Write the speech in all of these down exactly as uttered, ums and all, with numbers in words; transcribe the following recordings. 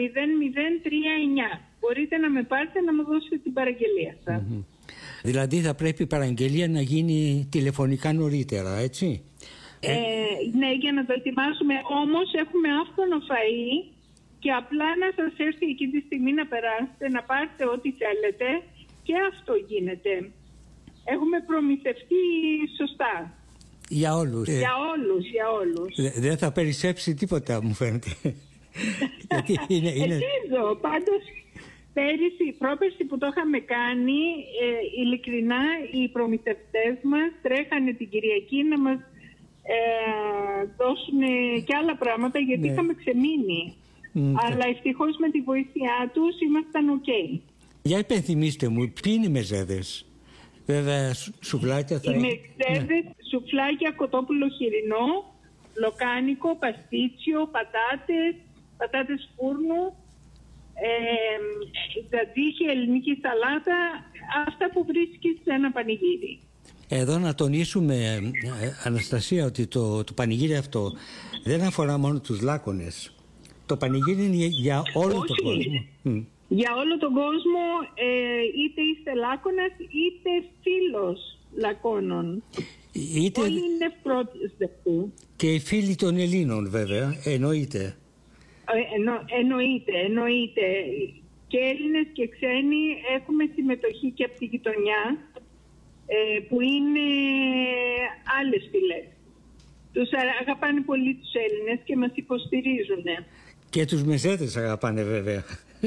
μηδέν μηδέν τρία εννιά. Μπορείτε να με πάρετε να μου δώσετε την παραγγελία σας. Mm-hmm. Δηλαδή θα πρέπει η παραγγελία να γίνει τηλεφωνικά νωρίτερα, έτσι? Ε, ναι, για να το ετοιμάσουμε. Όμως έχουμε άφθονο φαΐ και απλά να σας έρθει εκεί τη στιγμή να περάσετε, να πάρετε ό,τι θέλετε, και αυτό γίνεται. Έχουμε προμηθευτεί σωστά. Για όλους. Για όλους, για όλους. Δεν θα περισσέψει τίποτα, μου φαίνεται. Γιατί είναι, είναι... Ελπίζω, πάντως πέρυσι, πρόπερσι που το είχαμε κάνει, ε, ειλικρινά οι προμηθευτές μας τρέχανε την Κυριακή να μας ε, δώσουν και άλλα πράγματα, γιατί ναι. είχαμε ξεμείνει. Mm, Αλλά ευτυχώς με τη βοήθειά τους ήμασταν οκ. Okay. Για υπενθυμίστε μου, ποιοι είναι οι μεζέδες? Βέβαια, σουβλάκια θα είναι. Οι μεζέδες, ναι. Σουφλάκια, κοτόπουλο χοιρινό, λοκάνικο, παστίτσιο, πατάτες, πατάτες φούρνου, ε, τζατζίκι, ελληνική σαλάτα, αυτά που βρίσκεις σε ένα πανηγύρι. Εδώ να τονίσουμε, Αναστασία, ότι το, το πανηγύρι αυτό δεν αφορά μόνο τους λάκωνες. Το πανηγύρι είναι για όλο Όχι. τον κόσμο. Για όλο τον κόσμο, ε, είτε είστε λάκωνας είτε φίλος λακώνων. Είτε... Όλοι είναι ευπρόσδεκτοι. Και οι φίλοι των Ελλήνων, βέβαια, εννοείται. Ε, εννο, εννοείται, εννοείται. Και Έλληνες και ξένοι έχουμε συμμετοχή και από τη γειτονιά, ε, που είναι άλλες φυλές. Τους αγαπάνε πολύ τους Έλληνες και μας υποστηρίζουν. Και τους μεζέδες αγαπάνε, βέβαια.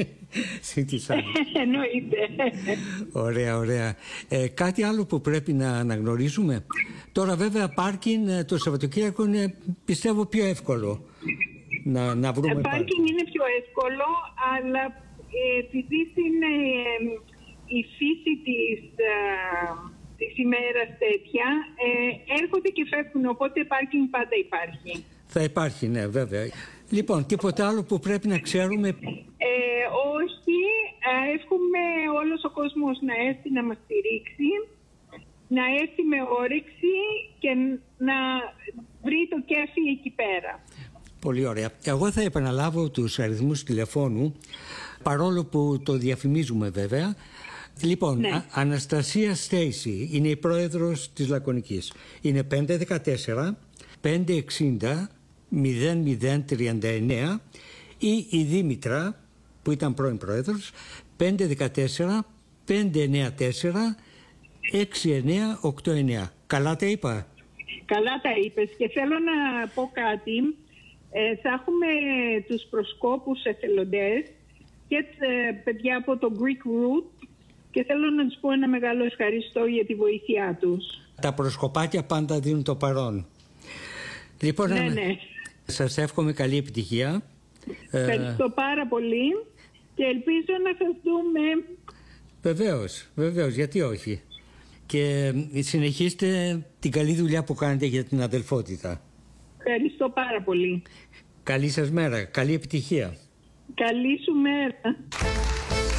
Εννοείται. Ωραία, ωραία. Ε, κάτι άλλο που πρέπει να αναγνωρίζουμε. Τώρα βέβαια πάρκινγκ το Σαββατοκύριακο είναι, πιστεύω, πιο εύκολο να, να βρούμε. Πάρκινγκ είναι πιο εύκολο, αλλά ε, επειδή είναι ε, η φύση της, ε, της ημέρας τέτοια, ε, έρχονται και φεύγουν, οπότε πάρκινγκ πάντα υπάρχει. Θα υπάρχει, ναι, βέβαια. Λοιπόν, τίποτα άλλο που πρέπει να ξέρουμε? Ε, όχι, εύχομαι όλος ο κόσμος να έρθει να μας στηρίξει, να έρθει με όρεξη και να βρει το κέφι εκεί πέρα. Πολύ ωραία. Εγώ θα επαναλάβω τους αριθμούς τηλεφώνου, παρόλο που το διαφημίζουμε βέβαια. Λοιπόν, ναι. Α- Αναστασία Στέισι είναι η πρόεδρος της Λακωνικής. Είναι πέντε ένα τέσσερα πέντε εξήντα μηδέν μηδέν τριάντα εννέα, ή η Δήμητρα, που ήταν πρώην πρόεδρος, πέντε ένα τέσσερα πέντε εννέα τέσσερα έξι εννέα οκτώ εννέα. Καλά τα είπα? Καλά τα είπες. Και θέλω να πω κάτι. Ε, θα έχουμε τους προσκόπους εθελοντές και ε, παιδιά από το Greek Root, και θέλω να τους πω ένα μεγάλο ευχαριστώ για τη βοήθειά τους. Τα προσκοπάκια πάντα δίνουν το παρόν. Λοιπόν, ναι, ναι. Σας εύχομαι καλή επιτυχία. Ευχαριστώ πάρα πολύ και ελπίζω να σας δούμε. Βεβαίως, βεβαίως, γιατί όχι. Και συνεχίστε την καλή δουλειά που κάνετε για την αδελφότητα. Ευχαριστώ πάρα πολύ. Καλή σας μέρα, καλή επιτυχία. Καλή σου μέρα.